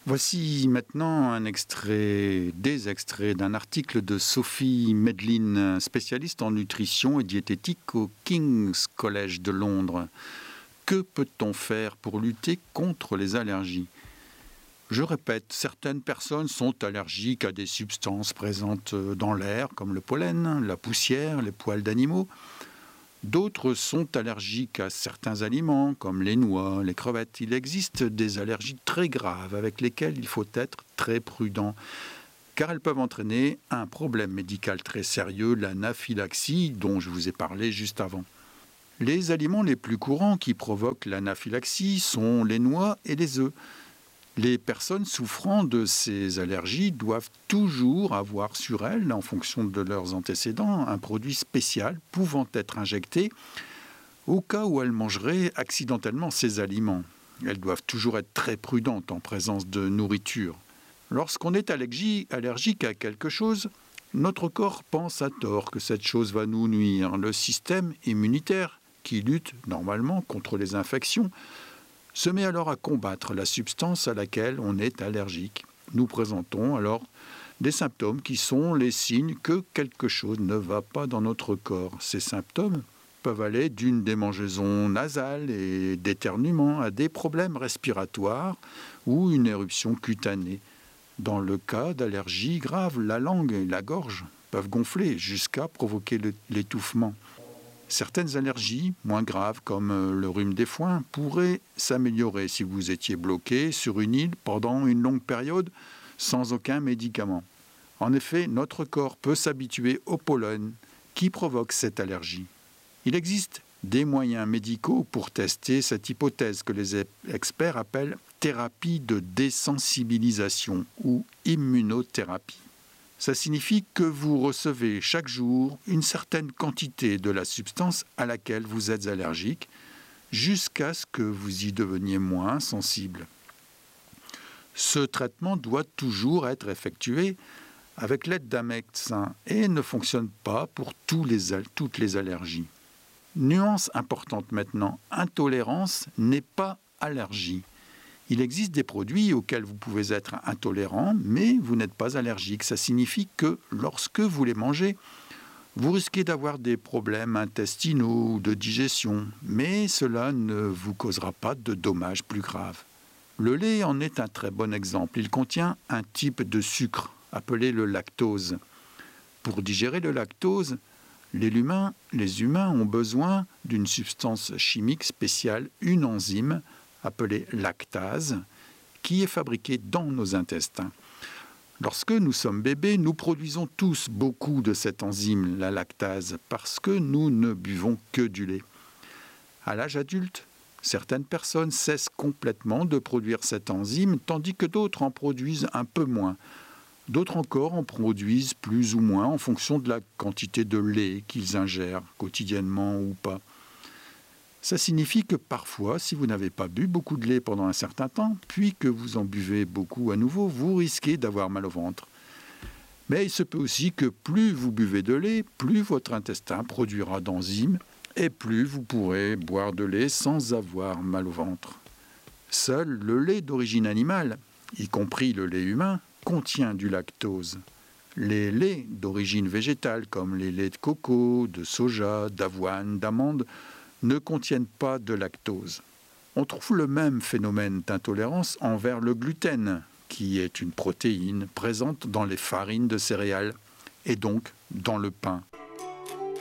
Voici maintenant des extraits d'un article de Sophie Medlin, spécialiste en nutrition et diététique au King's College de Londres. Que peut-on faire pour lutter contre les allergies ? Je répète, certaines personnes sont allergiques à des substances présentes dans l'air, comme le pollen, la poussière, les poils d'animaux. D'autres sont allergiques à certains aliments, comme les noix, les crevettes. Il existe des allergies très graves avec lesquelles il faut être très prudent, car elles peuvent entraîner un problème médical très sérieux, l'anaphylaxie, dont je vous ai parlé juste avant. Les aliments les plus courants qui provoquent l'anaphylaxie sont les noix et les œufs. Les personnes souffrant de ces allergies doivent toujours avoir sur elles, en fonction de leurs antécédents, un produit spécial pouvant être injecté au cas où elles mangeraient accidentellement ces aliments. Elles doivent toujours être très prudentes en présence de nourriture. Lorsqu'on est allergique à quelque chose, notre corps pense à tort que cette chose va nous nuire. Le système immunitaire, qui lutte normalement contre les infections, se met alors à combattre la substance à laquelle on est allergique. Nous présentons alors des symptômes qui sont les signes que quelque chose ne va pas dans notre corps. Ces symptômes peuvent aller d'une démangeaison nasale et d'éternuement à des problèmes respiratoires ou une éruption cutanée. Dans le cas d'allergies graves, la langue et la gorge peuvent gonfler jusqu'à provoquer l'étouffement. Certaines allergies, moins graves, comme le rhume des foins, pourraient s'améliorer si vous étiez bloqué sur une île pendant une longue période sans aucun médicament. En effet, notre corps peut s'habituer au pollen qui provoque cette allergie. Il existe des moyens médicaux pour tester cette hypothèse que les experts appellent thérapie de désensibilisation ou immunothérapie. Ça signifie que vous recevez chaque jour une certaine quantité de la substance à laquelle vous êtes allergique, jusqu'à ce que vous y deveniez moins sensible. Ce traitement doit toujours être effectué avec l'aide d'un médecin et ne fonctionne pas pour toutes les allergies. Nuance importante maintenant, intolérance n'est pas allergie. Il existe des produits auxquels vous pouvez être intolérant, mais vous n'êtes pas allergique. Ça signifie que lorsque vous les mangez, vous risquez d'avoir des problèmes intestinaux ou de digestion, mais cela ne vous causera pas de dommages plus graves. Le lait en est un très bon exemple. Il contient un type de sucre appelé le lactose. Pour digérer le lactose, les humains ont besoin d'une substance chimique spéciale, une enzyme, appelée lactase, qui est fabriquée dans nos intestins. Lorsque nous sommes bébés, nous produisons tous beaucoup de cette enzyme, la lactase, parce que nous ne buvons que du lait. À l'âge adulte, certaines personnes cessent complètement de produire cette enzyme, tandis que d'autres en produisent un peu moins. D'autres encore en produisent plus ou moins en fonction de la quantité de lait qu'ils ingèrent quotidiennement ou pas. Ça signifie que parfois, si vous n'avez pas bu beaucoup de lait pendant un certain temps, puis que vous en buvez beaucoup à nouveau, vous risquez d'avoir mal au ventre. Mais il se peut aussi que plus vous buvez de lait, plus votre intestin produira d'enzymes et plus vous pourrez boire de lait sans avoir mal au ventre. Seul le lait d'origine animale, y compris le lait humain, contient du lactose. Les laits d'origine végétale, comme les laits de coco, de soja, d'avoine, d'amande, ne contiennent pas de lactose. On trouve le même phénomène d'intolérance envers le gluten, qui est une protéine présente dans les farines de céréales et donc dans le pain.